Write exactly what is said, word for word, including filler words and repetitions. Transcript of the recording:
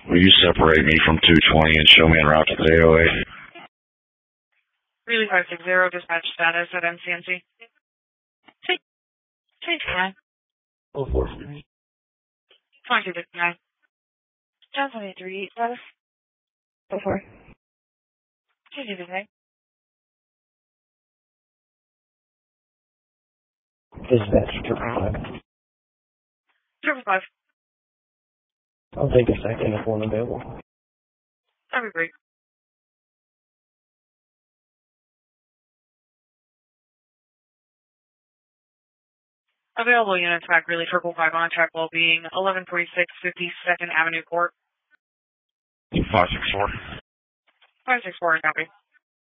Will you separate me from two twenty and show me en route to the A O A? Really five six zero, dispatch status at M C N C. Take, take nine. Oh, four. twenty-two fifty-nine. Johnson eighty-three, status. Oh, four. twenty-two fifty-nine. Dispatch, triple five. Triple five. I'll take a second if one available. That'd be great. Available unit track really triple five on track well being eleven forty-six fifty-second Avenue Court. five six four. five six four, copy.